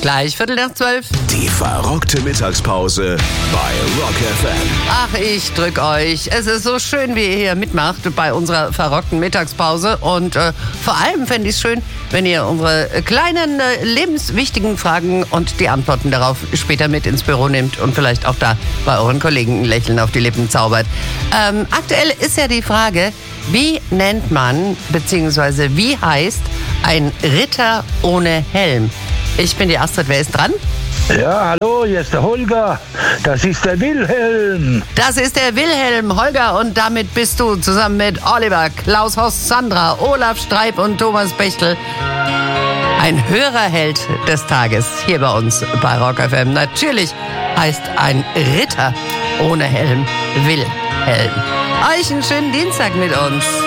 gleich 11:45. Die verrückte Mittagspause bei Rock FM. Ach, ich drück euch. Es ist so schön, wie ihr hier mitmacht bei unserer verrückten Mittagspause. Und vor allem fände ich es schön, wenn ihr unsere kleinen, lebenswichtigen Fragen und die Antworten darauf später mit ins Büro nehmt und vielleicht auch da bei euren Kollegen ein Lächeln auf die Lippen zaubert. Aktuell ist ja die Frage, wie nennt man, beziehungsweise wie heißt ein Ritter ohne Helm? Ich bin die Astrid, wer ist dran? Ja, hallo, hier ist der Holger. Das ist der Wilhelm. Das ist der Wilhelm, Holger, und damit bist du zusammen mit Oliver, Klaus Horst, Sandra, Olaf Streib und Thomas Bechtel ein Hörerheld des Tages hier bei uns bei Rock FM. Natürlich heißt ein Ritter ohne Helm Wilhelm. Euch einen schönen Dienstag mit uns.